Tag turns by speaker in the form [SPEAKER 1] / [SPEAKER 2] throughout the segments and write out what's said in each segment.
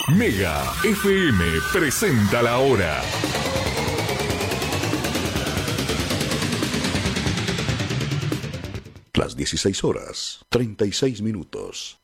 [SPEAKER 1] Mega FM presenta la hora. Las 16:36.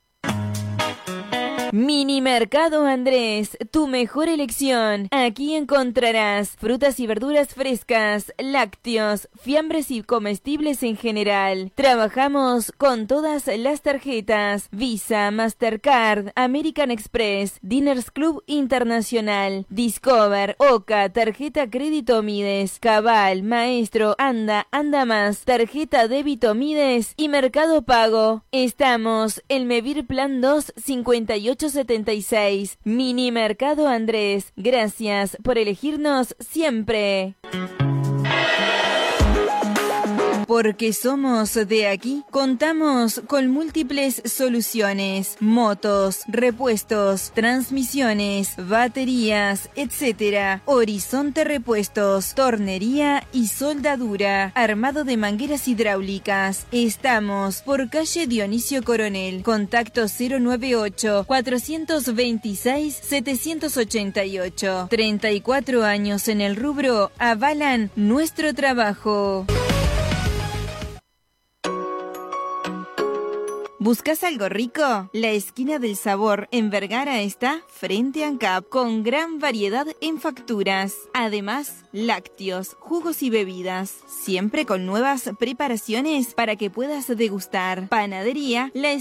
[SPEAKER 2] Mini Mercado Andrés, tu mejor elección. Aquí encontrarás frutas y verduras frescas, lácteos, fiambres y comestibles en general. Trabajamos con todas las tarjetas: Visa, Mastercard, American Express, Diners Club Internacional, Discover, Oca, tarjeta crédito Mides, Cabal, Maestro, Anda Más, tarjeta débito Mides y Mercado Pago. Estamos en Mevir Plan 2, 5876. Mini Mercado Andrés. Gracias por elegirnos siempre. Porque somos de aquí, contamos con múltiples soluciones: motos, repuestos, transmisiones, baterías, etc. Horizonte Repuestos, tornería y soldadura, armado de mangueras hidráulicas. Estamos por calle Dionisio Coronel, contacto 098-426-788. 34 años en el rubro avalan nuestro trabajo. ¿Buscas algo rico? La Esquina del Sabor en Vergara está frente a ANCAP, con gran variedad en facturas. Además, lácteos, jugos y bebidas, siempre con nuevas preparaciones para que puedas degustar. Panadería La